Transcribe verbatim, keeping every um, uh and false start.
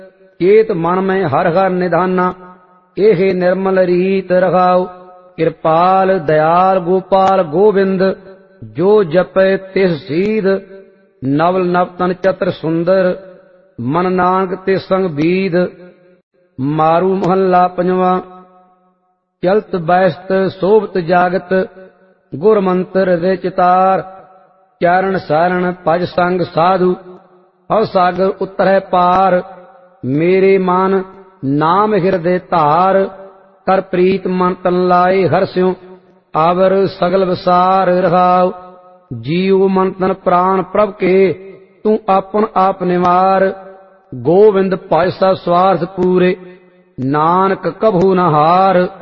चेत मन में हर हर निधाना, एहे निर्मल रीत रखाओ। कृपाल दयाल गोपाल गोविंद, जो जपे तिस सीध। नवल नवतन चतर सुंदर, मन नानक तिस संग बीध। मारू महला पंजवा। चलत बैसत शोभत जागत, गुर मंत्र हृदय चितार। चरण शरण भज संग साधु, भव सागर उतरै पार। मेरे मन नाम हृदय धार, कर प्रीत मन तन लाए हर्ष्यों। आवर सगल विसार रहाओ। जीव मन तन प्राण प्रभ के, तू आपन आप निवार। गोविंद भज सब स्वार्थ पूरे, नानक कभू न हार।